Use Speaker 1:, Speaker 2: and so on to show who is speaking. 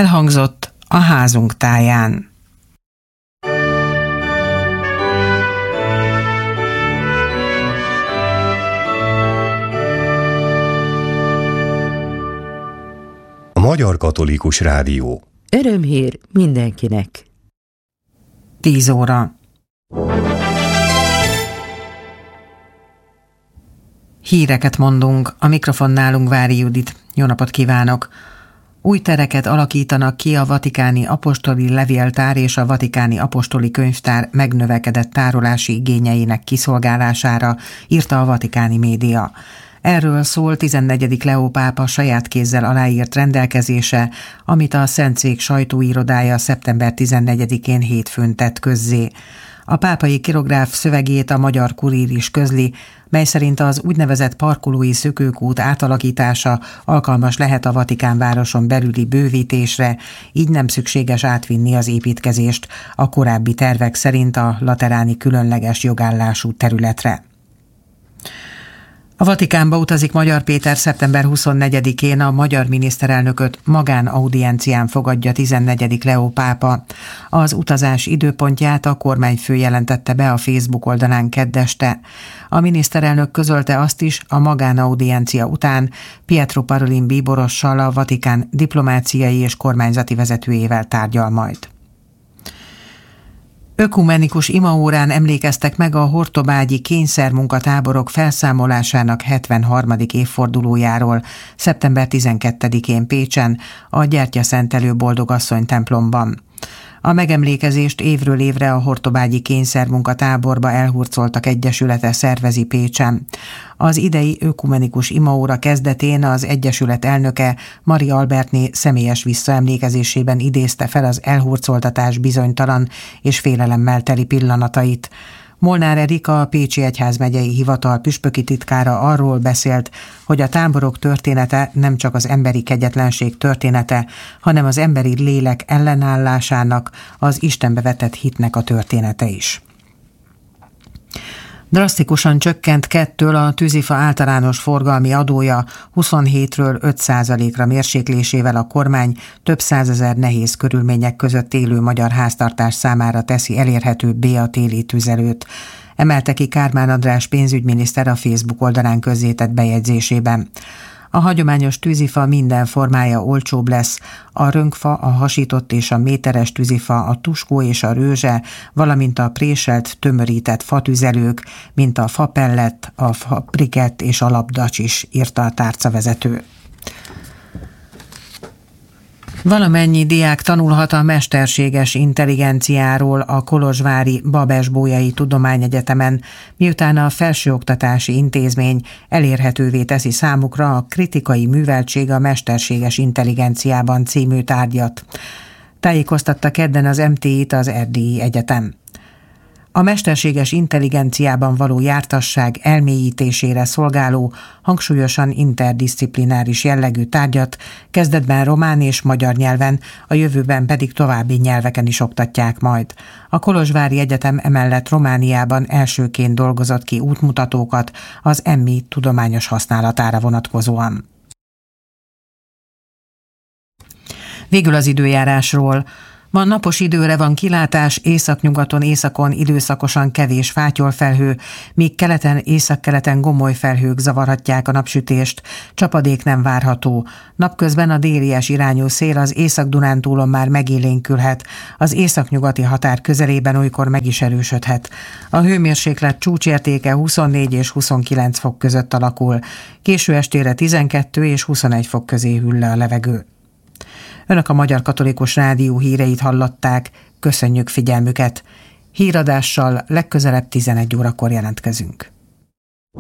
Speaker 1: Elhangzott a házunk táján.
Speaker 2: A Magyar Katolikus Rádió.
Speaker 3: Örömhír mindenkinek.
Speaker 1: 10 óra. Híreket mondunk, a mikrofonnálunk Vári Judit. Jó napot kívánok! Új tereket alakítanak ki a Vatikáni Apostoli Levéltár és a Vatikáni Apostoli Könyvtár megnövekedett tárolási igényeinek kiszolgálására, írta a vatikáni média. Erről szól 14. Leó pápa saját kézzel aláírt rendelkezése, amit a Szentszék sajtóirodája szeptember 14-én hétfőn tett közzé. A pápai kirográf szövegét a Magyar Kurír is közli, mely szerint az úgynevezett parkolói szökőkút átalakítása alkalmas lehet a Vatikán városon belüli bővítésre, így nem szükséges átvinni az építkezést a korábbi tervek szerint a lateráni különleges jogállású területre. A Vatikánba utazik Magyar Péter szeptember 24-én, a magyar miniszterelnököt magánaudiencián fogadja 14. Leó pápa. Az utazás időpontját a kormányfő jelentette be a Facebook oldalán kedd este. A miniszterelnök közölte azt is, a magánaudiencia után Pietro Parolin bíborossal, a Vatikán diplomáciai és kormányzati vezetőjével tárgyal majd. Ökumenikus imaórán emlékeztek meg a hortobágyi kényszermunkatáborok felszámolásának 73. évfordulójáról szeptember 12-én Pécsen, a Gyertyaszentelő Boldogasszony templomban. A megemlékezést évről évre a hortobágyi kényszermunkatáborba elhurcoltak egyesülete szervezi Pécsen. Az idei ökumenikus imaóra kezdetén az egyesület elnöke Mari Albertné személyes visszaemlékezésében idézte fel az elhurcoltatás bizonytalan és félelemmel teli pillanatait. Molnár Erika, a Pécsi Egyházmegyei Hivatal püspöki titkára arról beszélt, hogy a táborok története nem csak az emberi kegyetlenség története, hanem az emberi lélek ellenállásának, az Istenbe vetett hitnek a története is. Drasztikusan csökkent 2 a tűzifa általános forgalmi adója, 27-ről 5%-ra mérséklésével a kormány több százezer nehéz körülmények között élő magyar háztartás számára teszi elérhetőbbé a téli tüzelőt. Emelte ki Kármán András pénzügyminiszter a Facebook oldalán közzétett bejegyzésében. A hagyományos tűzifa minden formája olcsóbb lesz, a rönkfa, a hasított és a méteres tűzifa, a tuskó és a rőzse, valamint a préselt, tömörített fatüzelők, mint a fapellett, a fabrikett és a labdacs is, írta a tárcavezető. Valamennyi diák tanulhat a mesterséges intelligenciáról a kolozsvári Babes-Bolyai Tudományegyetemen, miután a felsőoktatási intézmény elérhetővé teszi számukra a Kritikai műveltség a mesterséges intelligenciában című tárgyat. Tájékoztatta kedden az MTI-t az Erdélyi Egyetem. A mesterséges intelligenciában való jártasság elmélyítésére szolgáló, hangsúlyosan interdisziplináris jellegű tárgyat kezdetben román és magyar nyelven, a jövőben pedig további nyelveken is oktatják majd. A Kolozsvári Egyetem emellett Romániában elsőként dolgozott ki útmutatókat az EMMI tudományos használatára vonatkozóan. Végül az időjárásról. Ma napos időre van kilátás, északnyugaton, északon időszakosan kevés fátyolfelhő, míg keleten, északkeleten gomoly felhők zavarhatják a napsütést, csapadék nem várható. Napközben a délies irányú szél az Észak-Dunántúlon már megélénkülhet, az északnyugati határ közelében olykor meg is erősödhet. A hőmérséklet csúcsértéke 24 és 29 fok között alakul, késő estére 12 és 21 fok közé hűl le a levegő. Önök a Magyar Katolikus Rádió híreit hallották, köszönjük figyelmüket. Híradással legközelebb 11 órakor jelentkezünk.